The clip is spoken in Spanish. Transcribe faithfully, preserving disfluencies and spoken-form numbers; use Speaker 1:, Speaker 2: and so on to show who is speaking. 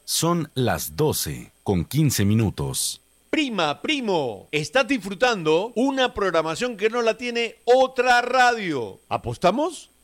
Speaker 1: Son las doce con quince minutos.
Speaker 2: Prima, primo, estás disfrutando una programación que no la tiene otra radio. ¿Apostamos?